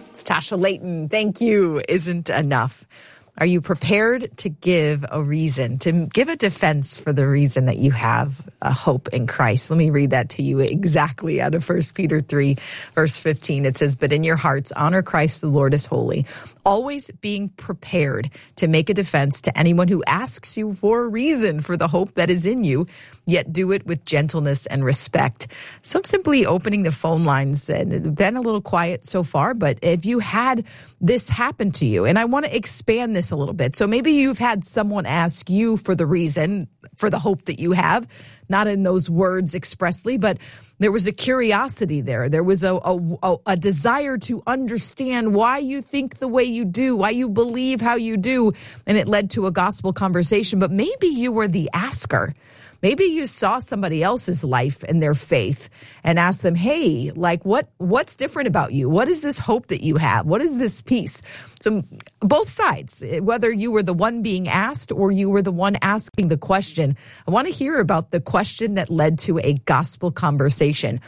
It's Tasha Layton. Thank you isn't enough. Are you prepared to give a reason, to give a defense for the reason that you have a hope in Christ? Let me read that to you exactly out of 1 Peter 3, verse 15. It says, "But in your hearts, honor Christ the Lord as holy, always being prepared to make a defense to anyone who asks you for a reason for the hope that is in you, yet do it with gentleness and respect." So I'm simply opening the phone lines, and it's been a little quiet so far, but if you had this happen to you, and I want to expand this a little bit. So maybe you've had someone ask you for the reason for the hope that you have, not in those words expressly, but there was a curiosity there. There was a desire to understand why you think the way you do, why you believe how you do, and it led to a gospel conversation. But maybe you were the asker. Maybe you saw somebody else's life and their faith and asked them, hey, like what's different about you? What is this hope that you have? What is this peace? So both sides, whether you were the one being asked or you were the one asking the question, I want to hear about the question that led to a gospel conversation.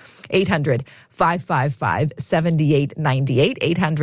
800-555-7898,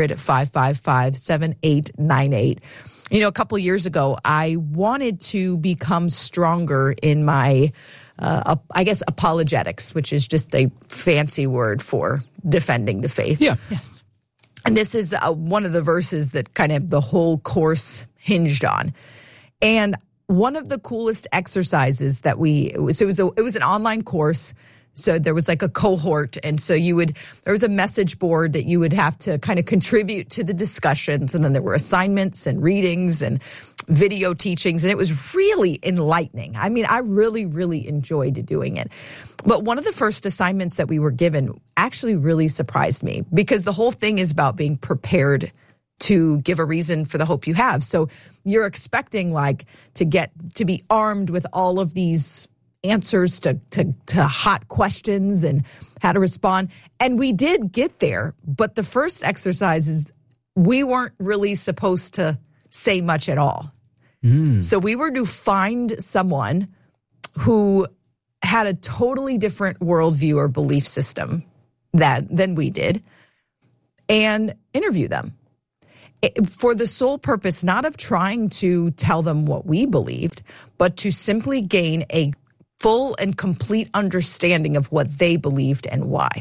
800-555-7898. You know, a couple of years ago, I wanted to become stronger in my, apologetics, which is just a fancy word for defending the faith. Yeah. Yes. And this is one of the verses that kind of the whole course hinged on. And one of the coolest exercises that it was an online course. So there was like a cohort. And so there was a message board that you would have to kind of contribute to the discussions. And then there were assignments and readings and video teachings. And it was really enlightening. I mean, I really, really enjoyed doing it. But one of the first assignments that we were given actually really surprised me, because the whole thing is about being prepared to give a reason for the hope you have. So you're expecting to be armed with all of these answers to hot questions and how to respond. And we did get there, but the first exercises, we weren't really supposed to say much at all. So we were to find someone who had a totally different worldview or belief system than we did and interview them for the sole purpose, not of trying to tell them what we believed, but to simply gain a full and complete understanding of what they believed and why.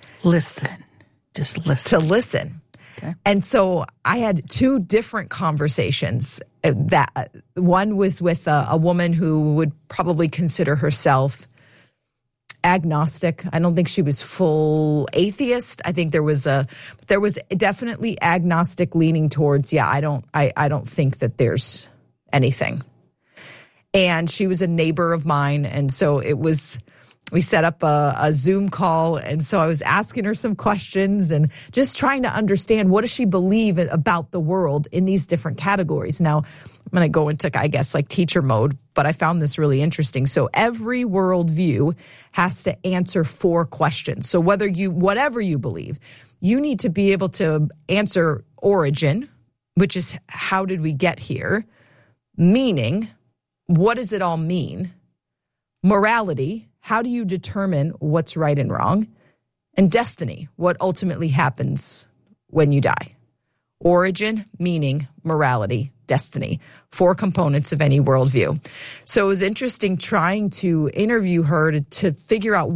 Just listen. To listen. Okay. And so I had two different conversations. That one was with a woman who would probably consider herself agnostic. I don't think she was full atheist. I think there was definitely agnostic leaning towards, I don't think that there's anything. And she was a neighbor of mine. And so we set up a Zoom call. And so I was asking her some questions and just trying to understand, what does she believe about the world in these different categories? Now, I'm going to go into, teacher mode, but I found this really interesting. So every worldview has to answer 4 questions. So whatever you believe, you need to be able to answer origin, which is how did we get here? Meaning, what does it all mean? Morality, how do you determine what's right and wrong? And destiny, what ultimately happens when you die? Origin, meaning, morality, destiny. 4 components of any worldview. So it was interesting trying to interview her to figure out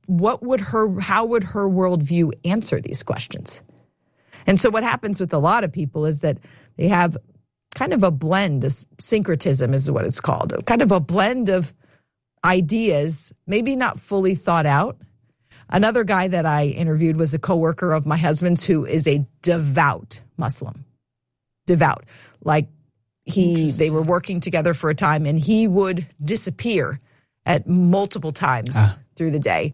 how would her worldview answer these questions? And so what happens with a lot of people is that they have kind of a blend, syncretism is what it's called, kind of a blend of ideas, maybe not fully thought out. Another guy that I interviewed was a coworker of my husband's who is a devout Muslim. Devout. They were working together for a time, and he would disappear at multiple times through the day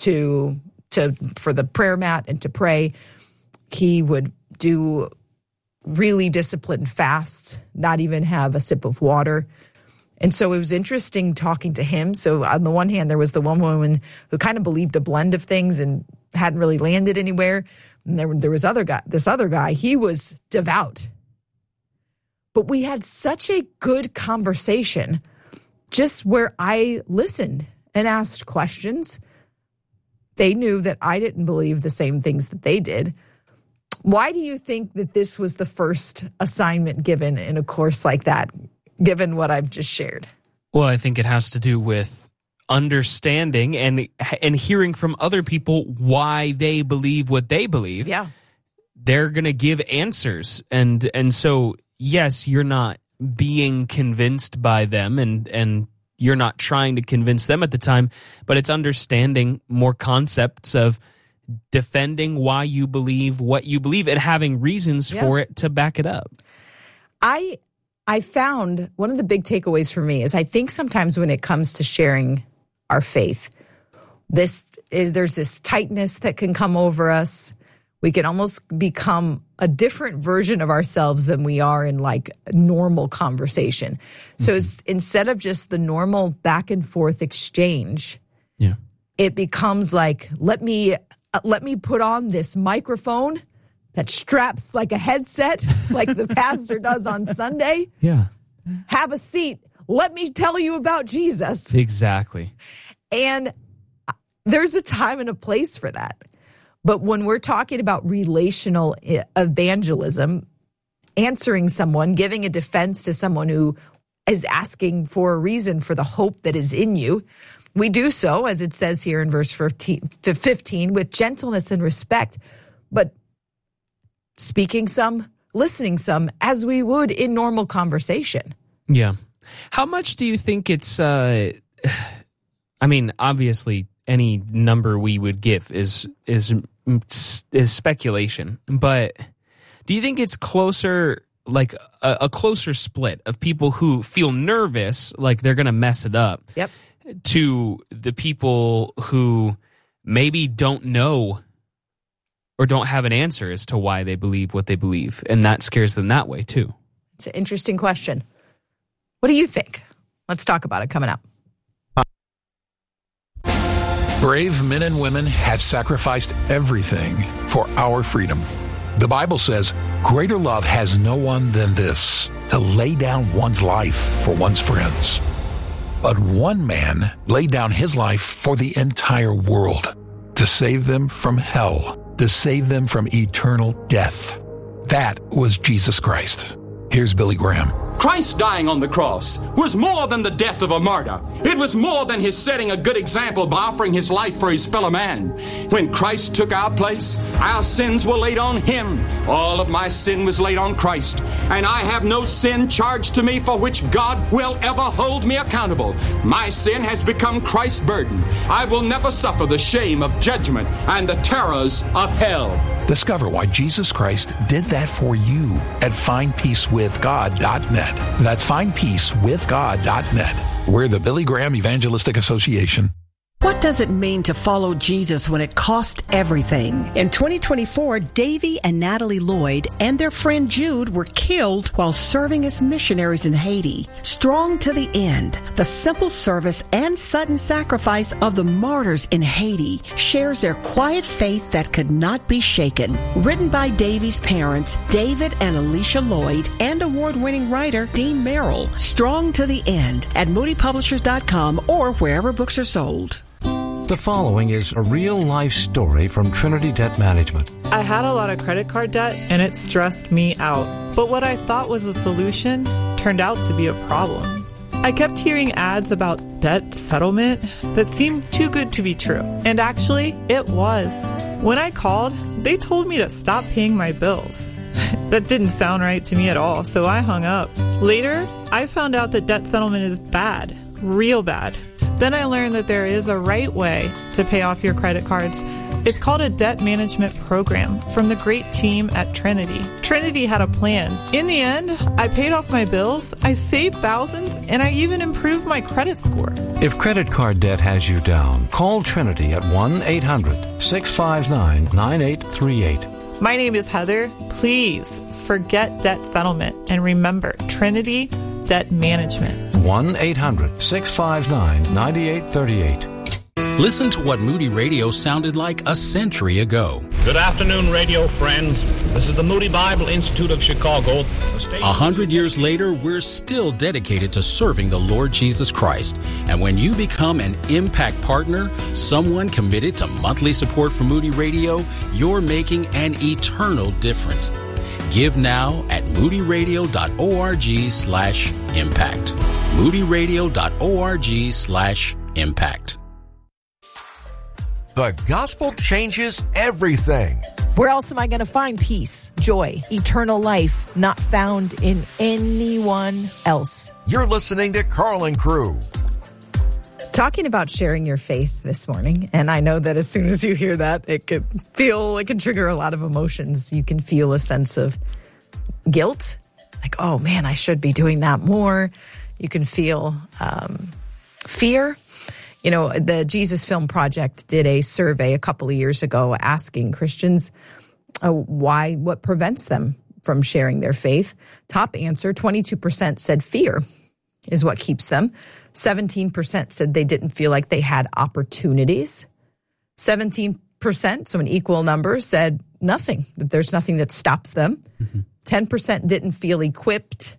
for the prayer mat and to pray. He would do really disciplined fasts, not even have a sip of water. And so it was interesting talking to him. So on the one hand, there was the one woman who kind of believed a blend of things and hadn't really landed anywhere. And there was this other guy, he was devout. But we had such a good conversation just where I listened and asked questions. They knew that I didn't believe the same things that they did. Why do you think that this was the first assignment given in a course like that, given what I've just shared? Well, I think it has to do with understanding and hearing from other people why they believe what they believe. Yeah. They're going to give answers. And so, yes, you're not being convinced by them and you're not trying to convince them at the time, but it's understanding more concepts of defending why you believe what you believe and having reasons for it to back it up. I found one of the big takeaways for me is I think sometimes when it comes to sharing our faith, there's this tightness that can come over us. We can almost become a different version of ourselves than we are in like normal conversation. So instead of just the normal back and forth exchange, it becomes like, let me put on this microphone that straps like a headset, like the pastor does on Sunday. Yeah. Have a seat. Let me tell you about Jesus. Exactly. And there's a time and a place for that. But when we're talking about relational evangelism, answering someone, giving a defense to someone who is asking for a reason for the hope that is in you, we do so, as it says here in verse 15, with gentleness and respect, but speaking some, listening some, as we would in normal conversation. Yeah. How much do you think it's, obviously any number we would give is speculation, but do you think it's closer, like a closer split of people who feel nervous, like they're going to mess it up, to the people who maybe don't know or don't have an answer as to why they believe what they believe, and that scares them that way too? It's an interesting question. What do you think? Let's talk about it coming up. Brave men and women have sacrificed everything for our freedom. The Bible says, greater love has no one than this, to lay down one's life for one's friends. But one man laid down his life for the entire world, to save them from hell, to save them from eternal death. That was Jesus Christ. Here's Billy Graham. Christ dying on the cross was more than the death of a martyr. It was more than his setting a good example by offering his life for his fellow man. When Christ took our place, our sins were laid on him. All of my sin was laid on Christ. And I have no sin charged to me for which God will ever hold me accountable. My sin has become Christ's burden. I will never suffer the shame of judgment and the terrors of hell. Discover why Jesus Christ did that for you at findpeacewithgod.net. That's findpeacewithgod.net. We're the Billy Graham Evangelistic Association. What does it mean to follow Jesus when it costs everything? In 2024, Davy and Natalie Lloyd and their friend Jude were killed while serving as missionaries in Haiti. Strong to the end, the simple service and sudden sacrifice of the martyrs in Haiti shares their quiet faith that could not be shaken. Written by Davy's parents, David and Alicia Lloyd, and award-winning writer Dean Merrill. Strong to the end at moodypublishers.com or wherever books are sold. The following is a real-life story from Trinity Debt Management. I had a lot of credit card debt, and it stressed me out. But what I thought was a solution turned out to be a problem. I kept hearing ads about debt settlement that seemed too good to be true. And actually, it was. When I called, they told me to stop paying my bills. That didn't sound right to me at all, so I hung up. Later, I found out that debt settlement is bad, real bad. Then I learned that there is a right way to pay off your credit cards. It's called a debt management program from the great team at Trinity. Trinity had a plan. In the end, I paid off my bills, I saved thousands, and I even improved my credit score. If credit card debt has you down, call Trinity at 1-800-659-9838. My name is Heather. Please forget debt settlement and remember Trinity Debt Management. 1-800-659-9838. Listen to what Moody Radio sounded like a century ago. Good afternoon, radio friends. This is the Moody Bible Institute of Chicago. 100 years later, we're still dedicated to serving the Lord Jesus Christ. And when you become an Impact Partner, someone committed to monthly support for Moody Radio, you're making an eternal difference. Give now at moodyradio.org/impact. moodyradio.org/impact. The gospel changes everything. Where else am I going to find peace, joy, eternal life, not found in anyone else? You're listening to Carl and Crew. Talking about sharing your faith this morning, and I know that as soon as you hear that, it can trigger a lot of emotions. You can feel a sense of guilt, like, oh man, I should be doing that more. You can feel fear. You know, the Jesus Film Project did a survey a couple of years ago asking Christians what prevents them from sharing their faith. Top answer, 22% said fear is what keeps them. 17% said they didn't feel like they had opportunities. 17%, so an equal number, said nothing, that there's nothing that stops them. 10% didn't feel equipped.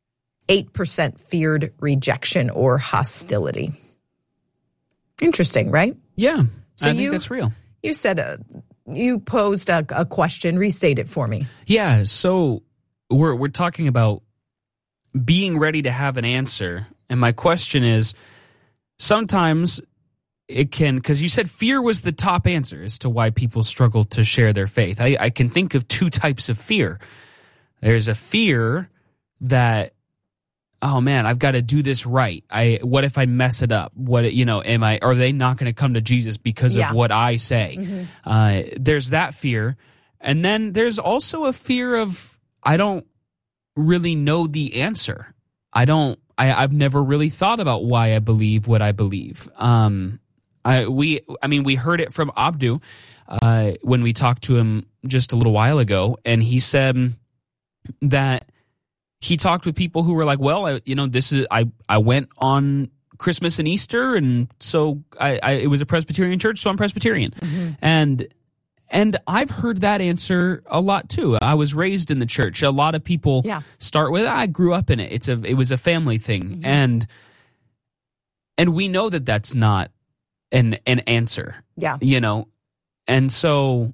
8% feared rejection or hostility. Interesting, right? Yeah, so I think that's real. You said you posed a question. Restate it for me. Yeah, so we're talking about being ready to have an answer, and my question is, sometimes it can, because you said fear was the top answer as to why people struggle to share their faith. I can think of two types of fear. There's a fear that, oh man, I've got to do this right. What if I mess it up? Are they not going to come to Jesus because of what I say? There's that fear. And then there's also a fear of, I don't really know the answer. I've never really thought about why I believe what I believe. We heard it from Abdu when we talked to him just a little while ago, and he said that he talked with people who were like, well, I went on Christmas and Easter, and so it was a Presbyterian church, so I'm Presbyterian. And I've heard that answer a lot too. I was raised in the church. A lot of people start with, I grew up in it. It was a family thing. And we know that that's not an answer. Yeah. And so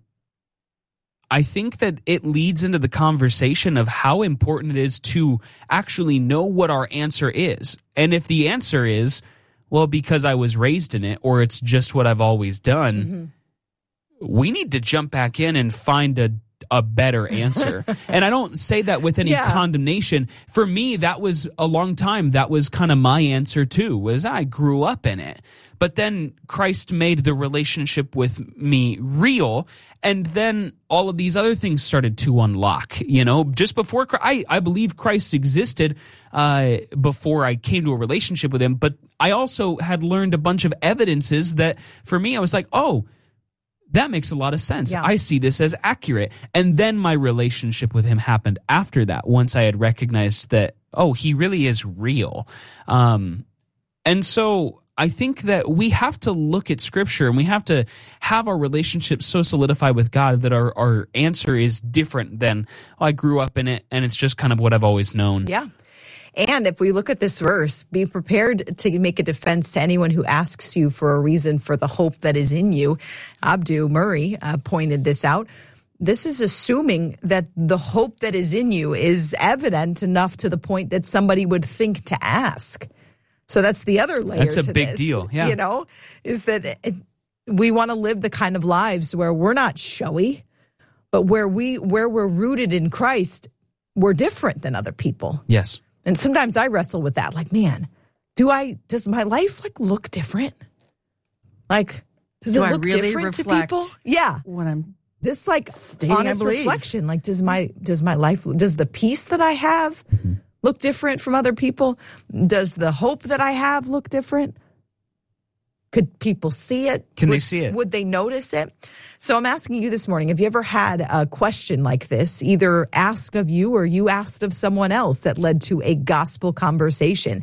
I think that it leads into the conversation of how important it is to actually know what our answer is. And if the answer is, well, because I was raised in it, or it's just what I've always done, we need to jump back in and find a better answer. And I don't say that with any condemnation. For me, that was a long time. That was kind of my answer too, was I grew up in it. But then Christ made the relationship with me real, and then all of these other things started to unlock. Just before I believe Christ existed before I came to a relationship with him, but I also had learned a bunch of evidences that for me, I was like, oh, that makes a lot of sense. Yeah. I see this as accurate. And then my relationship with him happened after that, once I had recognized that, oh, he really is real. And so I think that we have to look at Scripture, and we have to have our relationship so solidified with God that our answer is different than, oh, I grew up in it, and it's just kind of what I've always known. Yeah. And if we look at this verse, be prepared to make a defense to anyone who asks you for a reason for the hope that is in you. Abdu Murray pointed this out. This is assuming that the hope that is in you is evident enough to the point that somebody would think to ask. So that's the other layer. That's a big deal. Yeah. Is that we want to live the kind of lives where we're not showy, but where we're rooted in Christ, we're different than other people. Yes. And sometimes I wrestle with that. Like, man, does my life look different? Does it look really different to people? Yeah. When I'm just honest reflection. Does my life, does the peace that I have look different from other people? Does the hope that I have look different? Could people see it? Can they see it? Would they notice it? So I'm asking you this morning, have you ever had a question like this, either asked of you or you asked of someone else that led to a gospel conversation?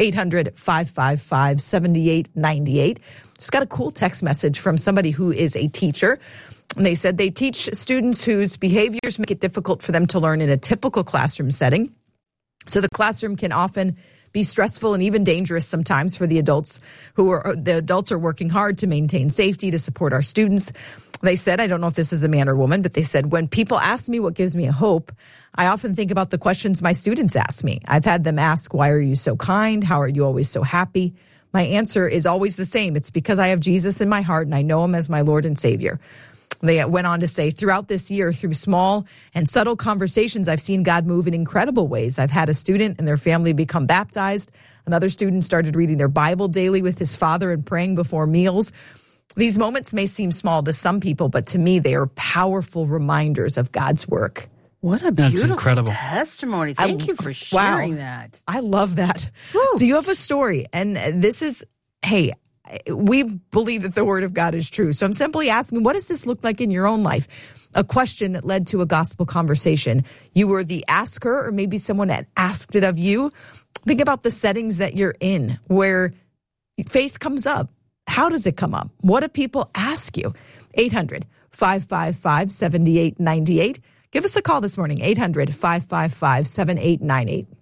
800-555-7898. Just got a cool text message from somebody who is a teacher. And they said they teach students whose behaviors make it difficult for them to learn in a typical classroom setting. So the classroom can often be stressful and even dangerous sometimes for the adults the adults are working hard to maintain safety, to support our students. They said, I don't know if this is a man or woman, but they said, when people ask me what gives me hope, I often think about the questions my students ask me. I've had them ask, why are you so kind? How are you always so happy? My answer is always the same. It's because I have Jesus in my heart and I know him as my Lord and Savior. They went on to say, throughout this year, through small and subtle conversations, I've seen God move in incredible ways. I've had a student and their family become baptized. Another student started reading their Bible daily with his father and praying before meals. These moments may seem small to some people, but to me, they are powerful reminders of God's work. What a beautiful incredible testimony. Thank you for sharing that. I love that. Woo. Do you have a story? And this is, hey, we believe that the word of God is true. So I'm simply asking, what does this look like in your own life? A question that led to a gospel conversation. You were the asker, or maybe someone had asked it of you. Think about the settings that you're in where faith comes up. How does it come up? What do people ask you? 800-555-7898. Give us a call this morning, 800-555-7898.